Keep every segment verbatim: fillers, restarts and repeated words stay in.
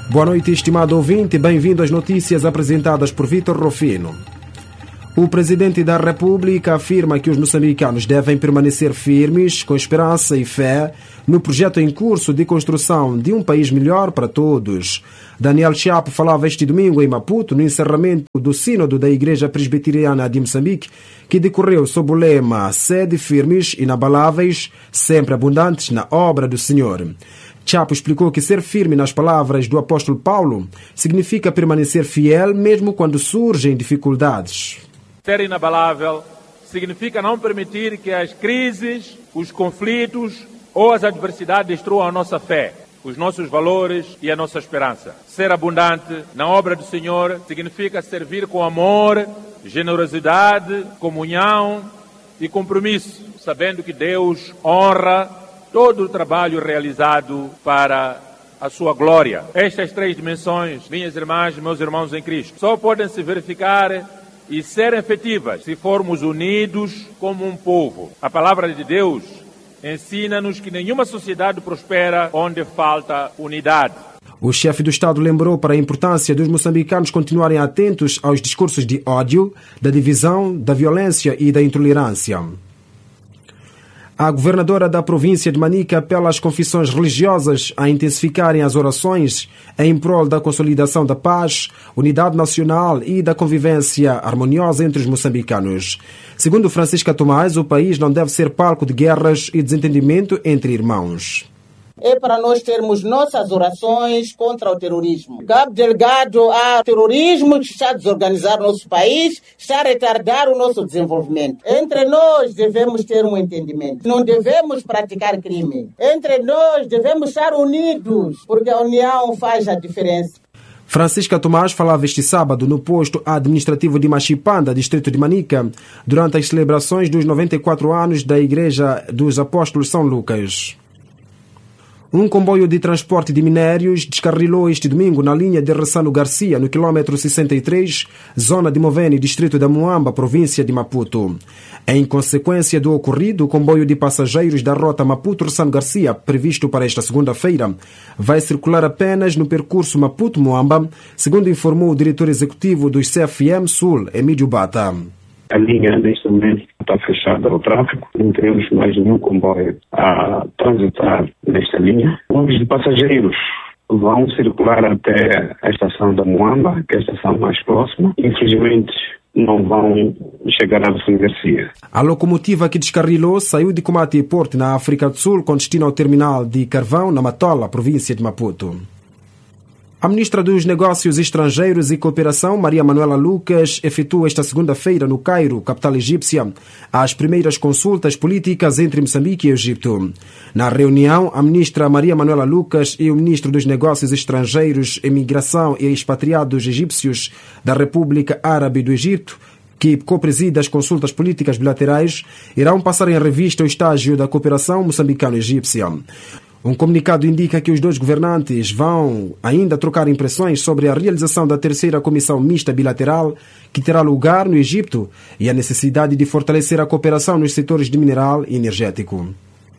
Boa noite, estimado ouvinte, bem-vindo às notícias apresentadas por Vítor Rufino. O Presidente da República afirma que os moçambicanos devem permanecer firmes, com esperança e fé, no projeto em curso de construção de um país melhor para todos. Daniel Chapo falava este domingo em Maputo, no encerramento do Sínodo da Igreja Presbiteriana de Moçambique, que decorreu sob o lema Sede firmes, inabaláveis, sempre abundantes na obra do Senhor. Chapo explicou que ser firme nas palavras do apóstolo Paulo significa permanecer fiel mesmo quando surgem dificuldades. Ser inabalável significa não permitir que as crises, os conflitos ou as adversidades destruam a nossa fé, os nossos valores e a nossa esperança. Ser abundante na obra do Senhor significa servir com amor, generosidade, comunhão e compromisso, sabendo que Deus honra todo o trabalho realizado para a sua glória. Estas três dimensões, minhas irmãs e meus irmãos em Cristo, só podem se verificar e serem efetivas se formos unidos como um povo. A palavra de Deus ensina-nos que nenhuma sociedade prospera onde falta unidade. O chefe do Estado lembrou para a importância dos moçambicanos continuarem atentos aos discursos de ódio, da divisão, da violência e da intolerância. A governadora da província de Manica apela às confissões religiosas a intensificarem as orações em prol da consolidação da paz, unidade nacional e da convivência harmoniosa entre os moçambicanos. Segundo Francisca Tomás, o país não deve ser palco de guerras e desentendimento entre irmãos. É para nós termos nossas orações contra o terrorismo. Cabo Delgado, há terrorismo que está a desorganizar o nosso país, está a retardar o nosso desenvolvimento. Entre nós devemos ter um entendimento. Não devemos praticar crime. Entre nós devemos estar unidos, porque a união faz a diferença. Francisca Tomás falava este sábado no posto administrativo de Machipanda, distrito de Manica, durante as celebrações dos noventa e quatro anos da Igreja dos Apóstolos São Lucas. Um comboio de transporte de minérios descarrilou este domingo na linha de Ressano Garcia, no quilômetro sessenta e três, zona de Movene, distrito da Muamba, província de Maputo. Em consequência do ocorrido, o comboio de passageiros da rota Maputo-Ressano Garcia, previsto para esta segunda-feira, vai circular apenas no percurso Maputo-Muamba, segundo informou o diretor executivo do C F M Sul, Emílio Bata. A linha, neste momento, está fechada ao tráfego. Não temos mais nenhum comboio a transitar nesta linha. Ônibus de passageiros vão circular até a estação da Muamba, que é a estação mais próxima. Infelizmente, não vão chegar a Ressano Garcia. A locomotiva que descarrilou saiu de Comate e Porto, na África do Sul, com destino ao terminal de Carvão, na Matola, província de Maputo. A ministra dos Negócios Estrangeiros e Cooperação, Maria Manuela Lucas, efetua esta segunda-feira no Cairo, capital egípcia, as primeiras consultas políticas entre Moçambique e Egito. Na reunião, a ministra Maria Manuela Lucas e o ministro dos Negócios Estrangeiros, Imigração e Expatriados Egípcios da República Árabe do Egito, que co-preside as consultas políticas bilaterais, irão passar em revista o estágio da cooperação moçambicano-egípcia. Um comunicado indica que os dois governantes vão ainda trocar impressões sobre a realização da terceira comissão mista bilateral que terá lugar no Egito e a necessidade de fortalecer a cooperação nos setores de mineral e energético.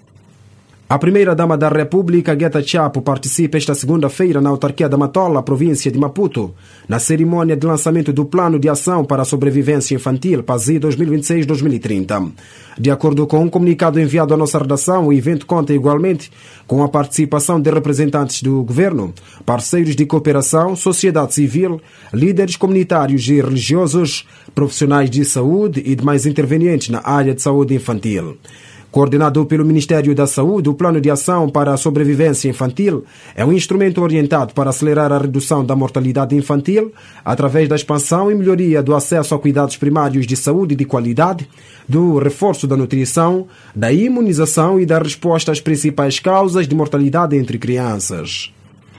A primeira-dama da República, Gueta Chapo, participa esta segunda-feira na autarquia da Matola, província de Maputo, na cerimônia de lançamento do Plano de Ação para a Sobrevivência Infantil, P A S I dois mil e vinte e seis a dois mil e trinta. De acordo com um comunicado enviado à nossa redação, o evento conta igualmente com a participação de representantes do governo, parceiros de cooperação, sociedade civil, líderes comunitários e religiosos, profissionais de saúde e demais intervenientes na área de saúde infantil. Coordenado pelo Ministério da Saúde, o Plano de Ação para a Sobrevivência Infantil é um instrumento orientado para acelerar a redução da mortalidade infantil através da expansão e melhoria do acesso a cuidados primários de saúde de qualidade, do reforço da nutrição, da imunização e da resposta às principais causas de mortalidade entre crianças.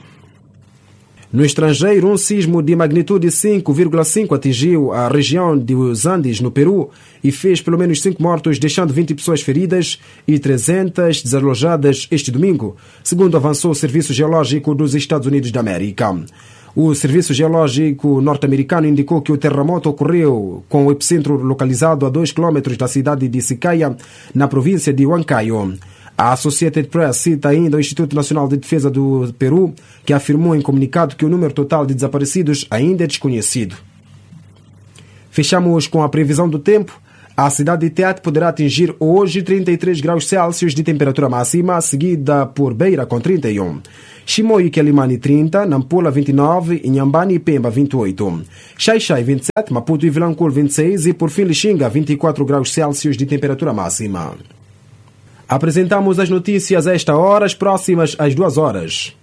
No estrangeiro, um sismo de magnitude cinco vírgula cinco atingiu a região dos Andes, no Peru, e fez pelo menos cinco mortos, deixando vinte pessoas feridas e trezentas desalojadas este domingo, segundo avançou o Serviço Geológico dos Estados Unidos da América. O Serviço Geológico norte-americano indicou que o terremoto ocorreu com o epicentro localizado a dois quilômetros da cidade de Siqueia, na província de Huancayo. A Associated Press cita ainda o Instituto Nacional de Defesa do Peru, que afirmou em comunicado que o número total de desaparecidos ainda é desconhecido. Fechamos com a previsão do tempo. A cidade de Tete poderá atingir hoje trinta e três graus Celsius de temperatura máxima, seguida por Beira com trinta e um. Chimoio e Quelimane trinta, Nampula vinte e nove, Inhambane e Pemba vinte e oito. Xai-Xai vinte e sete, Maputo e Vilanculo vinte e seis e por fim Lixinga vinte e quatro graus Celsius de temperatura máxima. Apresentamos as notícias a esta hora, as próximas às duas horas.